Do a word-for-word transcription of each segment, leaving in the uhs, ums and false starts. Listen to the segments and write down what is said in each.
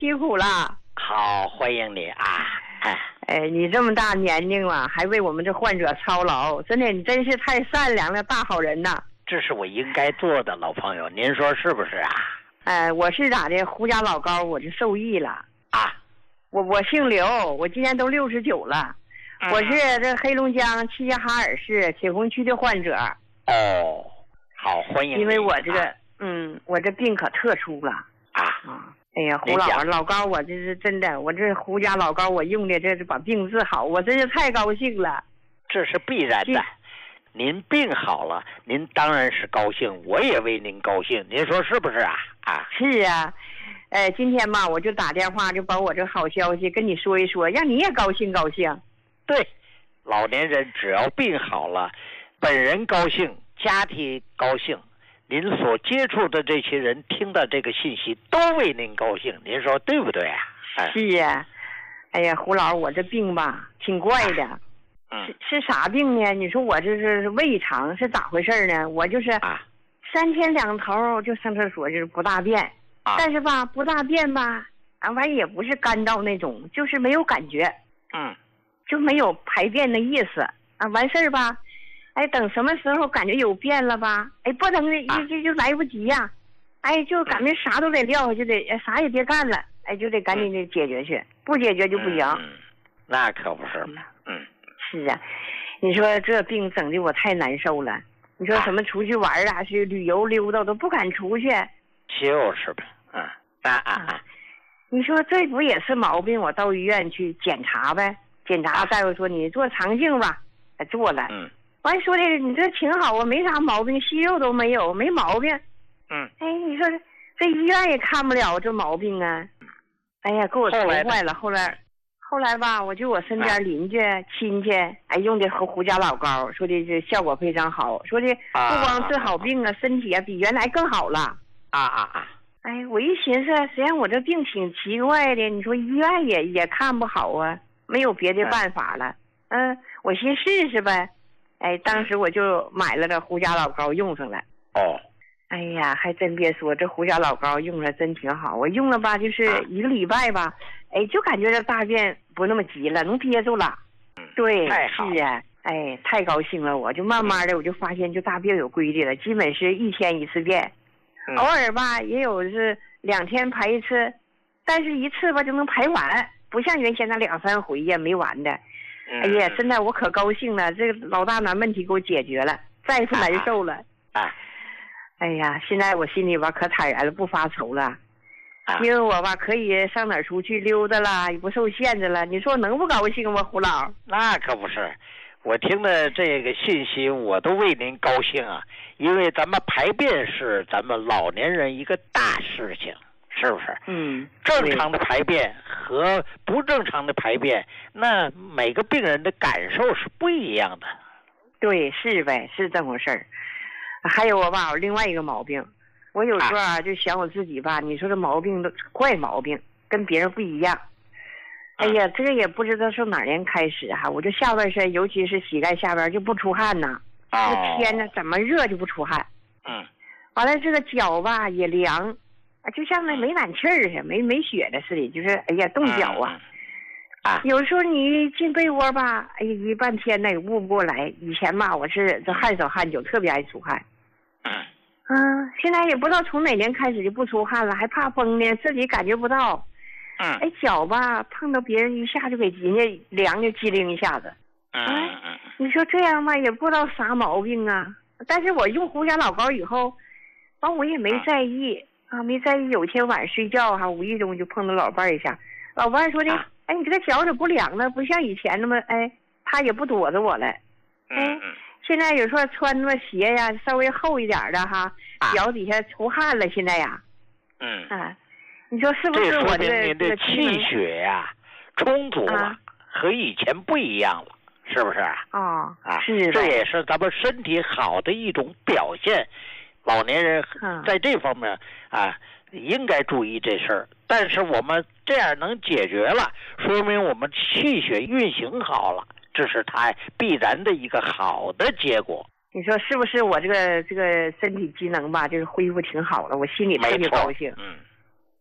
辛苦了。 好，欢迎你啊！哎， 哎，你这么大年龄了，还为我们这患者操劳，真的，你真是太善良了，大好人呐！ 这是我应该做的，老朋友，您说是不是啊？ 哎，我是咋的？胡家老高，我就受益了啊！ 我我姓刘，我今年都六十九了， 嗯、 我是这黑龙江齐齐哈尔市铁红区的患者。 哦，好，欢迎你。 因为我这个， 啊、 嗯，我这病可特殊了啊啊！哎呀，胡老老高，我这是真的，我这胡家老高，我用的这是把病治好，我真是太高兴了。 这是必然的，您病好了，您当然是高兴，我也为您高兴，您说是不是啊？啊， 是啊，呃，今天嘛，我就打电话，就把我这好消息跟你说一说，让你也高兴高兴。 对，老年人只要病好了，本人高兴，家庭高兴。您所接触的这些人听到这个信息都为您高兴，您说对不对啊？ 哎、是呀，哎呀，胡老，我这病吧挺怪的，啊、是是啥病呢？你说我这是胃肠是咋回事呢？我就是三天两头就上厕所，就是不大便，啊、但是吧不大便吧，啊完也不是干燥那种，就是没有感觉， 嗯， 就没有排便的意思啊。完事儿吧。哎，等什么时候感觉有变了吧？哎，不等的就就就来不及呀、啊！哎，就感觉啥都得撂下，就得啥也别干了，哎，就得赶紧的解决去，不解决就不行。 嗯，那可不是嘛。嗯， 是啊，你说这病整的我太难受了。你说什么出去玩啊，去旅游溜达都不敢出去。 就是呗，嗯啊啊啊！ 你说这不也是毛病？我到医院去检查呗，检查大夫说你做肠镜吧，哎，做了。 嗯。 完说的你这挺好啊，没啥毛病，息肉都没有，没毛病。 嗯， 哎，你说这医院也看不了这毛病啊。哎呀，给我愁坏了。后来，后来吧，我就我身边邻居、啊、亲戚，哎，用的和胡家老高，说的这效果非常好，说的不光治好病啊，啊身体啊比原来更好了。 啊啊啊！ 哎，我一寻思，实际上我这病挺奇怪的，你说医院也也看不好啊，没有别的办法了。嗯、呃，我寻试试呗。哎，当时我就买了这胡家老膏用上了。 哦， 哎呀，还真别说，这胡家老膏用着真挺好。我用了吧，就是一个礼拜吧，哎，就感觉这大便不那么急了，能憋住了。对，是啊，哎，太高兴了，我就慢慢的我就发现就大便有规律了，基本是一天一次便， 嗯、 偶尔吧也有是两天排一次，但是一次吧就能排完，不像原先那两三回呀没完的。哎呀，真的我可高兴了，这个老大难问题给我解决了，再不难受了。 啊，啊哎呀，现在我心里吧可坦然了，不发愁了， 啊、 因为我吧可以上哪儿出去溜达啦，也不受限制了。你说能不高兴吗，胡老？ 那可不是，我听了这个信息，我都为您高兴啊，因为咱们排便是咱们老年人一个大事情。是不是？ 嗯， 正常的排便和不正常的排便，那每个病人的感受是不一样的。 对，是呗，是这回事儿。还有我吧，我另外一个毛病，我有时候啊就想我自己吧，你说这毛病都怪毛病，跟别人不一样。哎呀，这个也不知道从哪年开始哈、啊，我这下半身，尤其是膝盖下边就不出汗呐。 哦。 这天呢，怎么热就不出汗。 嗯。 完了，这个脚吧也凉。啊，就像那没暖气儿似的，没没雪的似的，就是哎呀冻脚啊！ 啊， 有时候你进被窝吧，哎呀一半天呢也捂不过来。以前吧，我是这汗手汗脚，特别爱出汗。 嗯。 嗯，现在也不知道从哪年开始就不出汗了，还怕风呢，自己感觉不到。 嗯。 哎，脚吧碰到别人一下就给人家凉就机灵一下子。 嗯嗯嗯。 你说这样吧，也不知道啥毛病啊。但是我用胡家老膏以后，完我也没在意。啊，没在意。有天晚上睡觉哈、啊，无意中就碰到老伴儿一下，老伴儿说的，哎，你这个脚怎么不凉了？不像以前那么，哎，他也不躲着我了。哎，现在有时候穿那么鞋呀，稍微厚一点的哈，脚底下出汗了。现在呀， 嗯啊，你说是不是我这个您的气血呀、啊、充足了、啊，和以前不一样了，是不是啊？ 哦， 啊， 是的， 这也是咱们身体好的一种表现。老年人在这方面啊，应该注意这事儿。但是我们这样能解决了，说明我们气血运行好了，这是它必然的一个好的结果。 你说是不是我这个这个身体机能吧，就是恢复挺好了，我心里特别高兴。 嗯，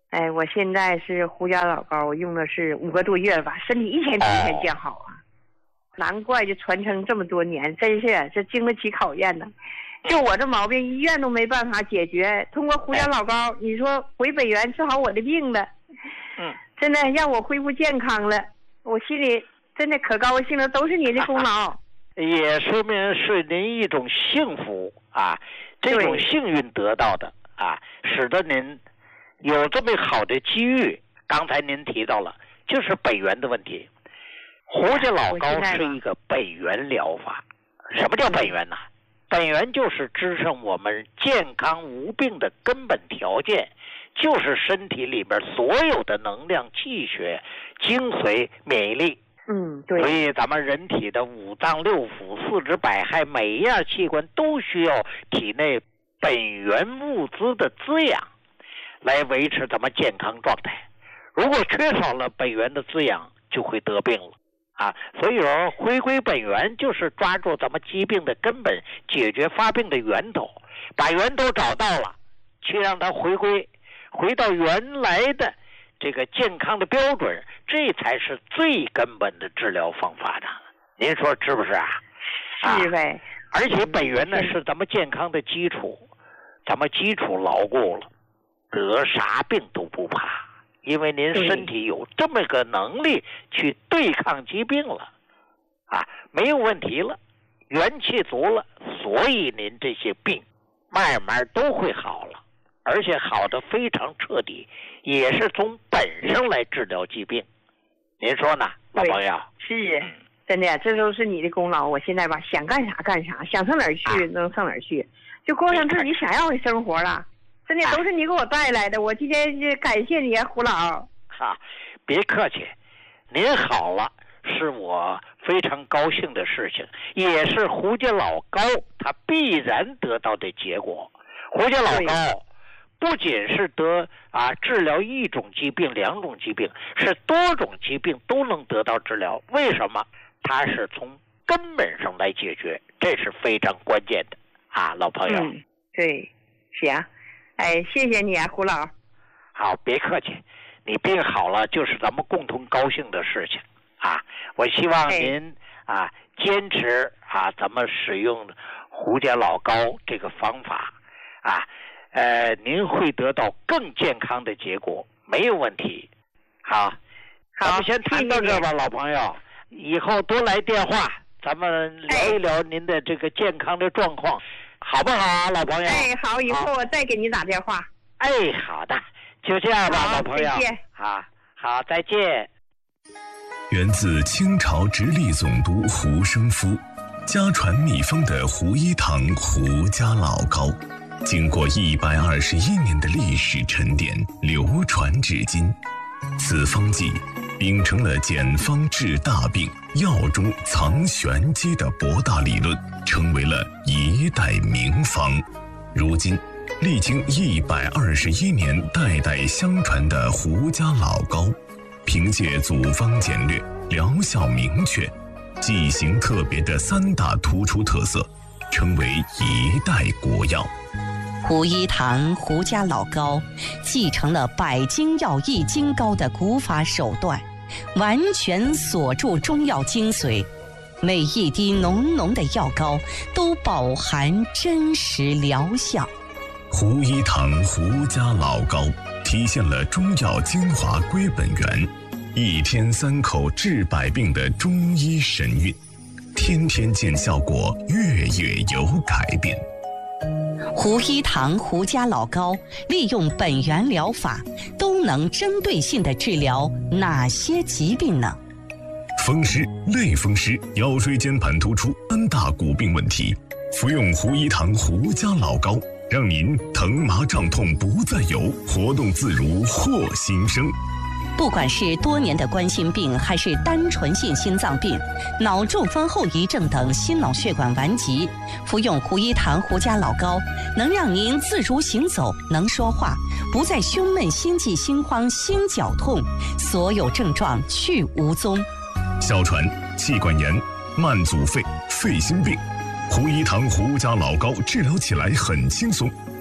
哎，我现在是胡家老高，我用的是五个多月了吧，身体一天比一天见好啊，难怪就传承这么多年，真是这经得起考验呢。就我这毛病，医院都没办法解决，通过胡家老高，你说回北园治好我的病了， 嗯， 真的让我恢复健康了，我心里真的可高兴了，都是你的功劳。 也说明是您一种幸福啊，这种幸运得到的啊，使得您有这么好的机遇。刚才您提到了，就是北园的问题。胡家老高是一个北园疗法。什么叫北园呢？本源就是支撑我们健康无病的根本条件，就是身体里边所有的能量、气血、精髓、免疫力。 嗯，对。 所以咱们人体的五脏六腑、四肢百骸，每一样器官都需要体内本源物资的滋养，来维持咱们健康状态。如果缺少了本源的滋养，就会得病了。啊，所以说回归本源就是抓住咱们疾病的根本，解决发病的源头，把源头找到了，去让它回归，回到原来的这个健康的标准，这才是最根本的治疗方法的。您说是不是啊？ 是呗。啊、 而且本源呢是咱们健康的基础，咱们基础牢固了，得啥病都不怕。因为您身体有这么个能力去对抗疾病了，啊，没有问题了，元气足了，所以您这些病慢慢都会好了，而且好的非常彻底，也是从本上来治疗疾病。您说呢，老朋友？ 是，真的，这都是你的功劳。我现在吧，想干啥干啥，想上哪儿去、啊、能上哪儿去，就过上自己想要的生活了。真的都是你给我带来的，啊、我今天就感谢你啊，胡老。 哈、啊，别客气，您好了是我非常高兴的事情，也是胡家老高他必然得到的结果。胡家老高不仅是得啊治疗一种疾病、两种疾病，是多种疾病都能得到治疗。为什么？他是从根本上来解决，这是非常关键的啊，老朋友。 嗯，对，行。哎，谢谢你啊，胡老。 好，别客气，你病好了就是咱们共同高兴的事情啊！我希望您、哎、啊坚持啊，咱们使用胡家老高这个方法啊，呃，您会得到更健康的结果，没有问题。好， 好， 咱们先谈到这吧，老朋友，以后多来电话，咱们聊一聊您的这个健康的状况。哎好不好啊，老朋友？ 哎，好，以后我再给你打电话。 哎，好的，就这样吧，老朋友。 再见。 好，好，再见。 源自清朝直隶总督胡生夫，家传秘方的胡一堂胡家老高，经过一百二十一年的历史沉淀，流传至今。此方剂秉承了简方治大病、药中藏玄机的博大理论，成为了一代名方。如今历经一百二十一年代代相传的胡家老高，凭借组方简略、疗效明确、剂型特别的三大突出特色，成为一代国药。 胡一堂胡家老高继承了百金药易筋膏的古法手段，完全锁住中药精髓，每一滴浓浓的药膏都饱含真实疗效。 胡一堂胡家老高体现了中药精华归本源，一天三口治百病的中医神韵，天天见效果，月月有改变。 胡一堂胡家老高利用本源疗法，都能针对性地治疗哪些疾病呢？ 风湿、类风湿、腰椎间盘突出三大骨病问题，服用胡一堂胡家老高，让您疼麻胀痛不再有，活动自如获新生。 不管是多年的冠心病，还是单纯性心脏病、脑中风后遗症等心脑血管顽疾，服用胡一堂胡家老高，能让您自如行走，能说话，不再胸闷、心悸、心慌、心绞痛，所有症状去无踪。 哮喘、气管炎、慢阻肺、肺心病，胡一堂胡家老高治疗起来很轻松，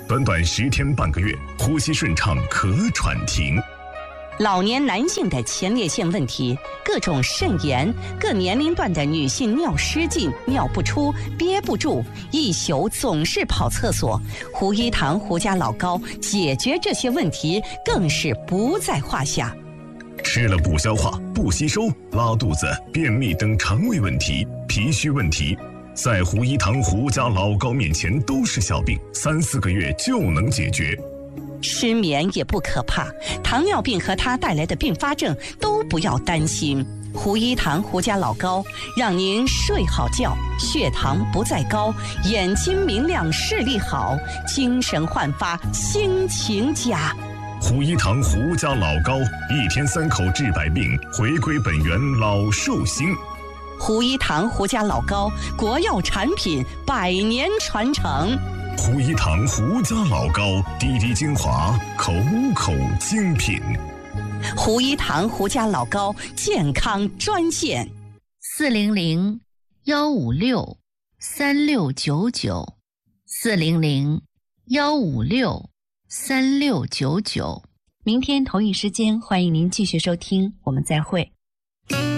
短短十天半个月，呼吸顺畅，咳喘停。 老年男性的前列腺问题，各种肾炎，各年龄段的女性尿失禁、尿不出、憋不住，一宿总是跑厕所，胡一堂胡家老膏解决这些问题更是不在话下。 吃了不消化、不吸收、拉肚子、便秘等肠胃问题、脾虚问题，在胡一堂胡家老膏面前都是小病，三四个月就能解决。 失眠也不可怕，糖尿病和它带来的并发症都不要担心。胡一堂胡家老膏让您睡好觉，血糖不再高，眼睛明亮，视力好，精神焕发，心情佳。 胡一堂胡家老膏，一天三口治百病，回归本源老寿星。 胡一堂胡家老膏，国药产品，百年传承。 胡一堂胡家老膏，滴滴精华，口口精品。 胡一堂胡家老膏健康专线： 四零零幺五六三六九九，四零零幺五六三六九九。 明天同一时间，欢迎您继续收听，我们再会。